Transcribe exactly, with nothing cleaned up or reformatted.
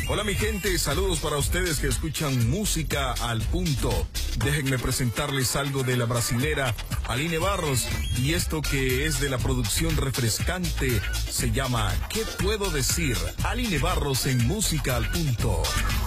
Hola mi gente, saludos para ustedes que escuchan Música al Punto. Déjenme presentarles algo de la brasilera Aline Barros, y esto que es de la producción refrescante se llama ¿Qué puedo decir? Aline Barros en Música al Punto.